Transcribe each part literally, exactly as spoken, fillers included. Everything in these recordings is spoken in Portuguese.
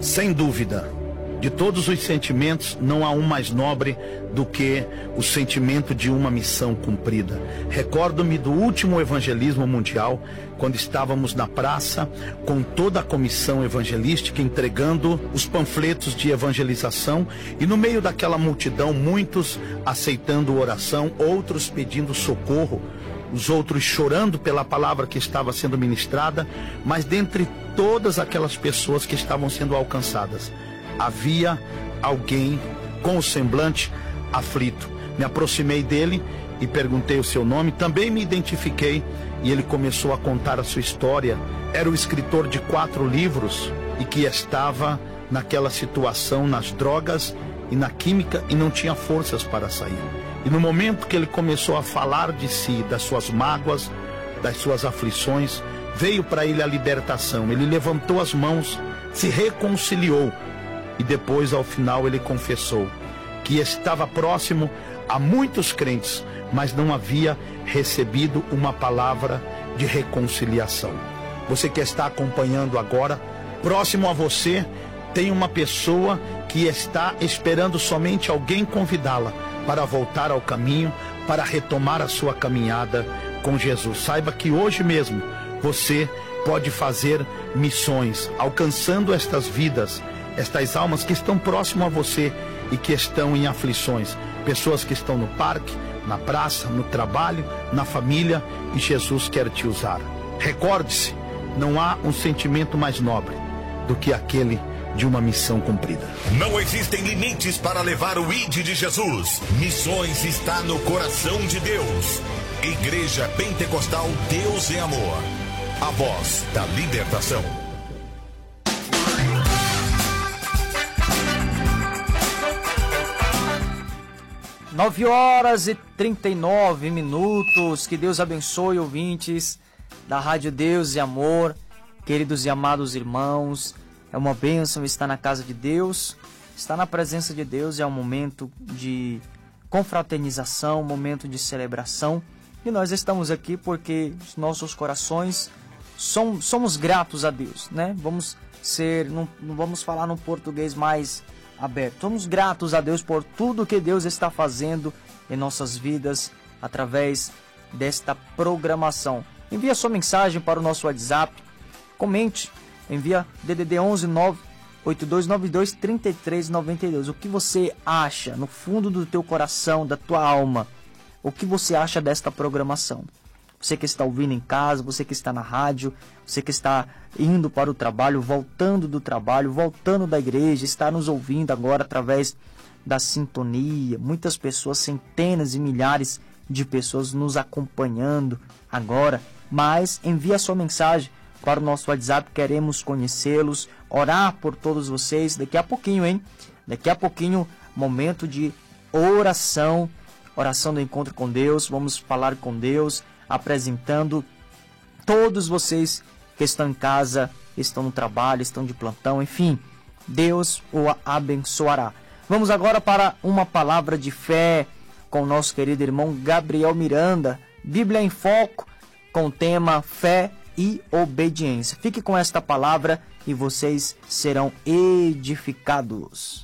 Sem dúvida, de todos os sentimentos, não há um mais nobre do que o sentimento de uma missão cumprida. Recordo-me do último evangelismo mundial, quando estávamos na praça com toda a comissão evangelística entregando os panfletos de evangelização, e no meio daquela multidão, muitos aceitando oração, outros pedindo socorro, os outros chorando pela palavra que estava sendo ministrada, mas dentre todas aquelas pessoas que estavam sendo alcançadas, havia alguém com o semblante aflito. Me aproximei dele e perguntei o seu nome, também me identifiquei, e ele começou a contar a sua história. Era o escritor de quatro livros e que estava naquela situação, nas drogas e na química, e não tinha forças para sair. E no momento que ele começou a falar de si, das suas mágoas, das suas aflições, veio para ele a libertação. Ele levantou as mãos, se reconciliou, e depois, ao final, ele confessou que estava próximo a muitos crentes, mas não havia recebido uma palavra de reconciliação. Você que está acompanhando agora, próximo a você, tem uma pessoa que está esperando somente alguém convidá-la para voltar ao caminho, para retomar a sua caminhada com Jesus. Saiba que hoje mesmo você pode fazer missões, alcançando estas vidas, estas almas que estão próximo a você e que estão em aflições. Pessoas que estão no parque, na praça, no trabalho, na família, e Jesus quer te usar. Recorde-se, não há um sentimento mais nobre do que aquele de uma missão cumprida. Não existem limites para levar o I D de Jesus. Missões está no coração de Deus. Igreja Pentecostal Deus é Amor. A voz da libertação. Nove horas e trinta e nove minutos. Que Deus abençoe, ouvintes da Rádio Deus e Amor, queridos e amados irmãos. É uma bênção estar na casa de Deus, estar na presença de Deus. É um momento de confraternização, um momento de celebração. E nós estamos aqui porque os nossos corações são, somos gratos a Deus, né? Vamos ser, não, não vamos falar no português mais aberto. Somos gratos a Deus por tudo que Deus está fazendo em nossas vidas através desta programação. Envie a sua mensagem para o nosso WhatsApp, comente, envia D D D onze nove oito dois nove dois três três nove dois. O que você acha no fundo do teu coração, da tua alma? O que você acha desta programação? Você que está ouvindo em casa, você que está na rádio, você que está indo para o trabalho, voltando do trabalho, voltando da igreja, está nos ouvindo agora através da sintonia. Muitas pessoas, centenas e milhares de pessoas nos acompanhando agora. Mas envie a sua mensagem para o nosso WhatsApp, queremos conhecê-los, orar por todos vocês. Daqui a pouquinho, hein? Daqui a pouquinho, momento de oração, oração do encontro com Deus. Vamos falar com Deus, apresentando todos vocês que estão em casa, estão no trabalho, estão de plantão, enfim, Deus o abençoará. Vamos agora para uma palavra de fé com o nosso querido irmão Gabriel Miranda, Bíblia em Foco, com o tema Fé e Obediência. Fique com esta palavra e vocês serão edificados.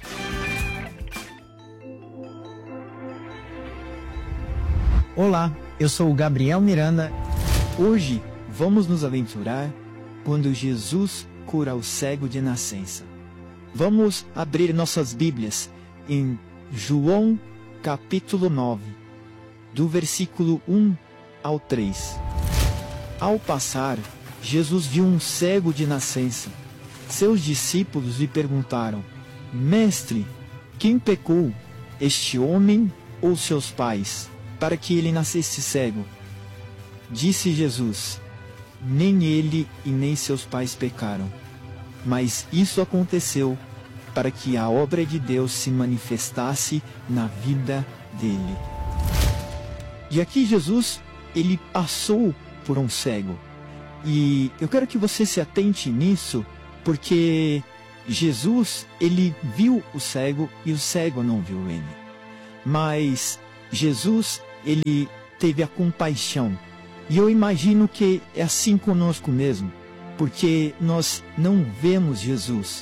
Olá, eu sou o Gabriel Miranda. Hoje vamos nos aventurar quando Jesus cura o cego de nascença. Vamos abrir nossas Bíblias em João capítulo nove, do versículo um ao três. Ao passar, Jesus viu um cego de nascença. Seus discípulos lhe perguntaram: Mestre, quem pecou, este homem ou seus pais, para que ele nascesse cego? Disse Jesus: nem ele e nem seus pais pecaram, mas isso aconteceu para que a obra de Deus se manifestasse na vida dele. E aqui Jesus, ele passou por um cego. E eu quero que você se atente nisso, porque Jesus, ele viu o cego e o cego não viu ele. Mas Jesus, ele teve a compaixão. E eu imagino que é assim conosco mesmo, porque nós não vemos Jesus,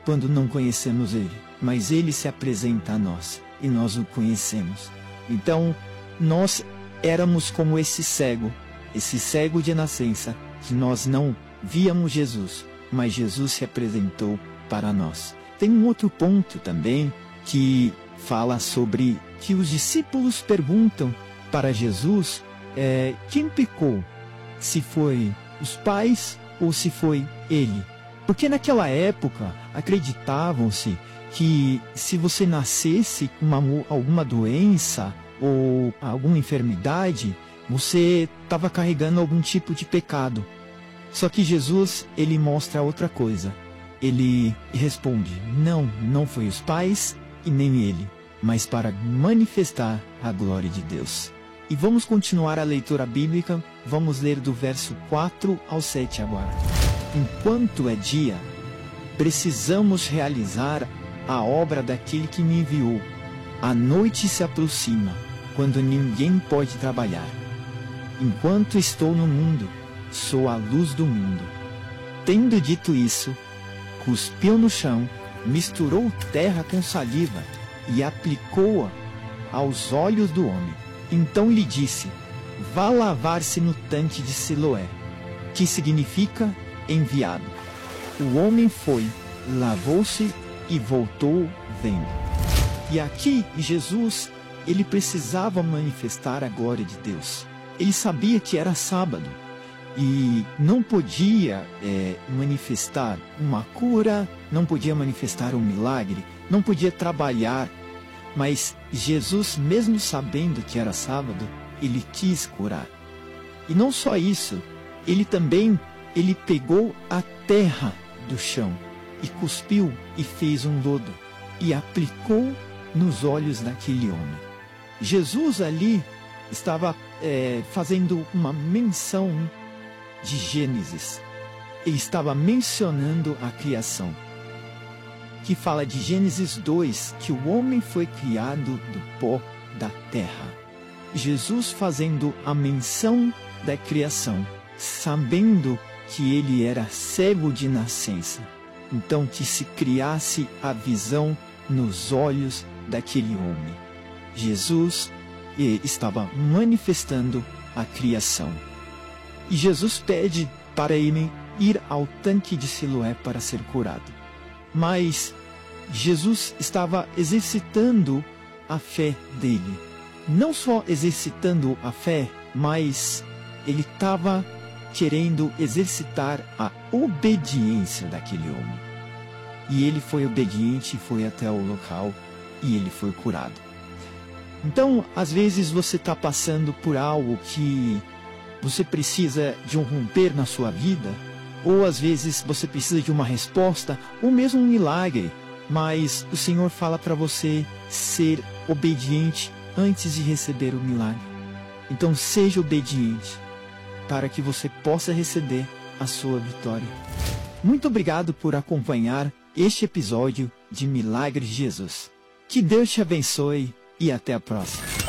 quando não conhecemos Ele, mas Ele se apresenta a nós e nós o conhecemos. Então, nós éramos como esse cego, esse cego de nascença, que nós não víamos Jesus, mas Jesus se apresentou para nós. Tem um outro ponto também que fala sobre que os discípulos perguntam para Jesus é, quem pecou, se foi os pais ou se foi ele. Porque naquela época acreditavam-se que se você nascesse com uma, alguma doença ou alguma enfermidade, você estava carregando algum tipo de pecado. Só que Jesus, ele mostra outra coisa. Ele responde, não, não foi os pais e nem ele, mas para manifestar a glória de Deus. E vamos continuar a leitura bíblica, vamos ler do verso quatro ao sete agora. Enquanto é dia, precisamos realizar a obra daquele que me enviou. A noite se aproxima, quando ninguém pode trabalhar. Enquanto estou no mundo, sou a luz do mundo. Tendo dito isso, cuspiu no chão, misturou terra com saliva e aplicou-a aos olhos do homem. Então lhe disse, vá lavar-se no tanque de Siloé, que significa enviado. O homem foi, lavou-se e voltou vendo. E aqui Jesus, ele precisava manifestar a glória de Deus. Ele sabia que era sábado e não podia é, manifestar uma cura, não podia manifestar um milagre, não podia trabalhar. Mas Jesus, mesmo sabendo que era sábado, ele quis curar. E não só isso, ele também ele pegou a terra do chão e cuspiu e fez um lodo e aplicou nos olhos daquele homem. Jesus ali estava é, fazendo uma menção de Gênesis. Ele estava mencionando a criação, que fala de Gênesis dois, que o homem foi criado do pó da terra. Jesus fazendo a menção da criação, sabendo que ele era cego de nascença. Então que se criasse a visão nos olhos daquele homem. Jesus estava manifestando a criação. E Jesus pede para ele ir ao tanque de Siloé para ser curado. Mas Jesus estava exercitando a fé dele. Não só exercitando a fé, mas ele estava querendo exercitar a obediência daquele homem. E ele foi obediente, foi até o local e ele foi curado. Então, às vezes você está passando por algo que você precisa de um romper na sua vida, ou às vezes você precisa de uma resposta, ou mesmo um milagre, mas o Senhor fala para você ser obediente antes de receber o milagre. Então seja obediente, para que você possa receber a sua vitória. Muito obrigado por acompanhar este episódio de Milagres de Jesus. Que Deus te abençoe e até a próxima.